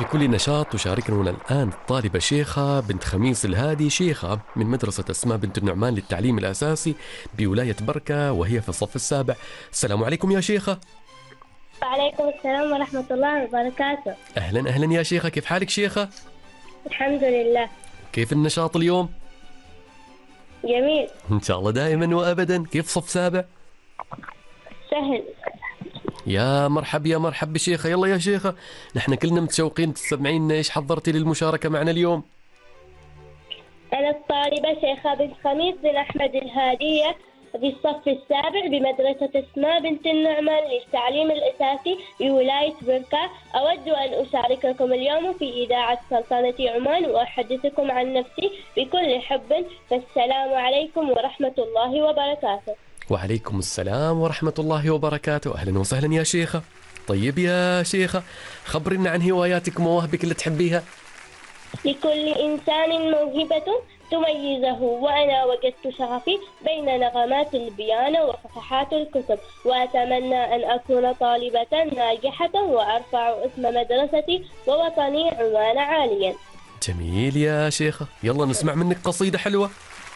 بكل نشاط تشاركنا هنا الآن الطالبة شيخة بنت خميس الهادي شيخة من مدرسة أسماء بنت النعمان للتعليم الأساسي بولاية بركة، وهي في الصف السابع. السلام عليكم يا شيخة. وعليكم السلام ورحمة الله وبركاته. أهلا أهلا يا شيخة، كيف حالك شيخة؟ الحمد لله. كيف النشاط اليوم؟ جميل. إن شاء الله دائما وأبدا. كيف صف سابع؟ سهل. يا مرحب يا مرحب بشيخة. يلا يا شيخة، نحن كلنا متشوقين تسمعين إيش حضرتي للمشاركة معنا اليوم؟ أنا الطالبة شيخة بنت خميس بن أحمد الهادية في الصف السابع بمدرسة أسماء بنت النعمان للتعليم الأساسي بولاية بركة. أود أن أشارككم اليوم في إذاعة سلطنة عمان وأحدثكم عن نفسي بكل حب. فالسلام عليكم ورحمة الله وبركاته. وعليكم السلام ورحمة الله وبركاته. أهلا وسهلا يا شيخة. طيب يا شيخة، خبرنا عن هواياتك ومواهبك اللي تحبيها. لكل إنسان موهبة تميزه، وأنا وجدت شغفي بين نغمات البيانو وصفحات الكتب، وأتمنى أن أكون طالبة ناجحة وأرفع اسم مدرستي ووطني عمان عاليا. جميل يا شيخة، يلا نسمع منك قصيدة حلوة.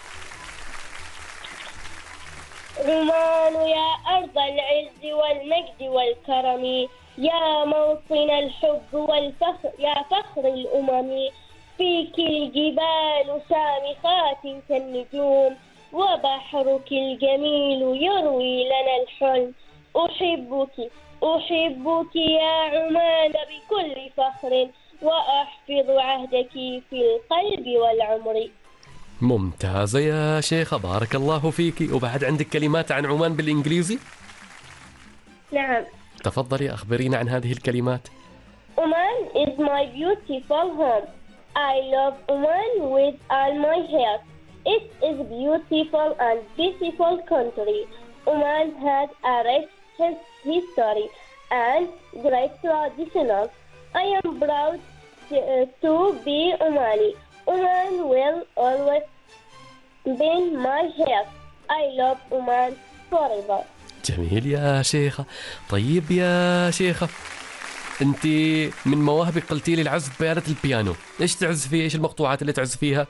عمان يا أرض العز والمجد والكرم، يا موطن الحب والفخر، يا فخر الأمم، فيك الجبال شامخات كالنجوم، وبحرك الجميل يروي لنا الحلم. أحبك أحبك يا عمان بكل فخر، وأحفظ عهدك في القلب والعمر. ممتازة يا شيخة، بارك الله فيك. وبعد عندك كلمات عن عمان بالإنجليزي؟ نعم. تفضلي أخبرينا عن هذه الكلمات. Oman is my beautiful home. I love Oman with all my heart. It is a beautiful and peaceful country. Oman has a rich history and great traditions. I am proud to be Omani. Oman will always be my heart. I love Oman forever. جميل يا شيخة. طيب يا شيخة، أنت من مواهبك قلتي لي العزف بآلة البيانو، إيش تعزفي؟ إيش المقطوعات اللي تعزفيها؟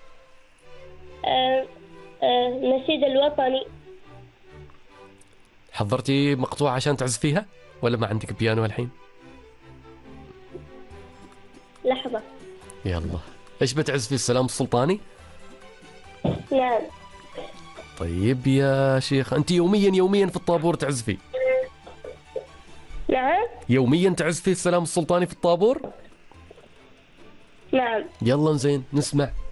النشيد الوطني. حضرتي مقطوعة عشان تعزفيها ولا ما عندك بيانو الحين؟ لحظة. يلا، إيش بتعزفي؟ السلام السلطاني؟ نعم. طيب يا شيخ، أنت يوميا في الطابور تعزفي؟ نعم. يوميا تعزفي السلام السلطاني في الطابور؟ نعم. يلا زين نسمع.